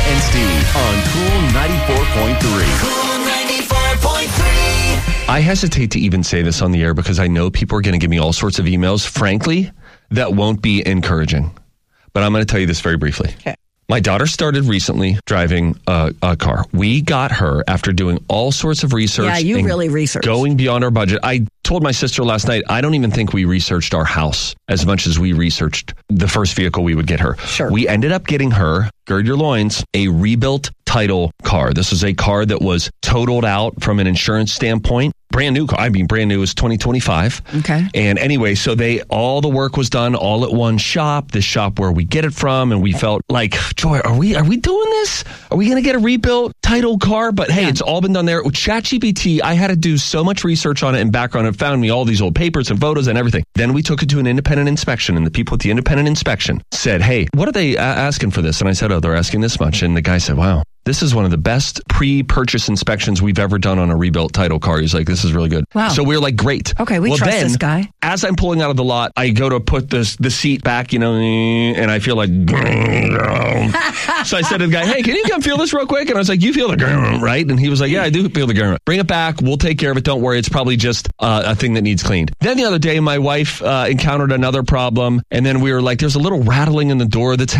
and Steve on Cool 94.3. Cool 94.3. I hesitate to even say this on the air because I know people are going to give me all sorts of emails, frankly, that won't be encouraging. But I'm going to tell you this very briefly. Okay. My daughter started recently driving a car. We got her after doing all sorts of research. Yeah, you really researched. Going beyond our budget. I told my sister last night, I don't even think we researched our house as much as we researched the first vehicle we would get her. Sure. We ended up getting her, gird your loins, a rebuilt title car. This is a car that was totaled out from an insurance standpoint. Brand new car. I mean, brand new is 2025. Okay. And anyway, so all the work was done all at one shop, this shop where we get it from. And we felt like, Joy, are we doing this? Are we going to get a rebuilt title car? But hey, It's all been done there. With ChatGPT, I had to do so much research on it and background and found me all these old papers and photos and everything. Then we took it to an independent inspection, and the people at the independent inspection said, hey, what are they asking for this? And I said, oh, they're asking this much. And the guy said, wow. This is one of the best pre-purchase inspections we've ever done on a rebuilt title car. He's like, this is really good. Wow. So we're like, great. Okay, we trust this guy. As I'm pulling out of the lot, I go to put the seat back, and I feel like, so I said to the guy, hey, can you come feel this real quick? And I was like, you feel the right? And he was like, yeah, I do feel the bring it back. We'll take care of it. Don't worry. It's probably just a thing that needs cleaned. Then the other day, my wife encountered another problem. And then we were like, there's a little rattling in the door that's